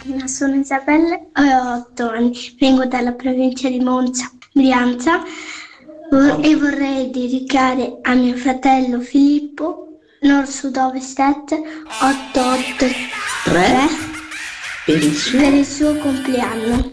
sono Isabella e ho 8 anni, vengo dalla provincia di Monza, Brianza, e vorrei dedicare a mio fratello Filippo, Nord Sud Ovest 883 3 per il suo per il suo compleanno.